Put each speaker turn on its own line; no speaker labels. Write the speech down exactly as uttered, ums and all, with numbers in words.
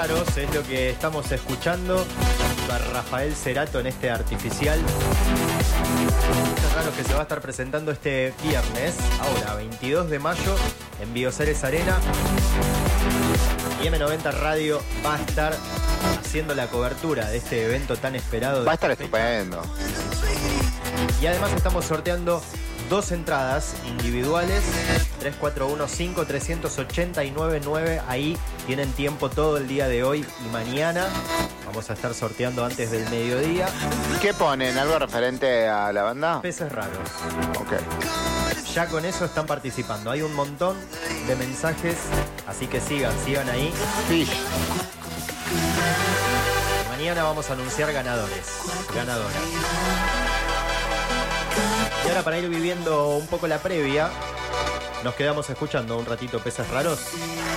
Raros es lo que estamos escuchando. A Rafael Cerato en este artificial. Peces Raros que se va a estar presentando este viernes, ahora veintidós de mayo, en Bioceres Arena. Y M noventa Radio va a estar haciendo la cobertura de este evento tan esperado.
Va a estar estupendo.
Y además estamos sorteando dos entradas individuales, tres cuatro uno cinco tres ocho nueve nueve. Ahí tienen tiempo todo el día de hoy y mañana. Vamos a estar sorteando antes del mediodía.
¿Qué ponen? ¿Algo referente a la banda?
Peces Raros.
Ok.
Ya con eso están participando. Hay un montón de mensajes, así que sigan, sigan ahí.
Fish.
Mañana vamos a anunciar ganadores, ganadoras. Y ahora, para ir viviendo un poco la previa, nos quedamos escuchando un ratito Peces Raros.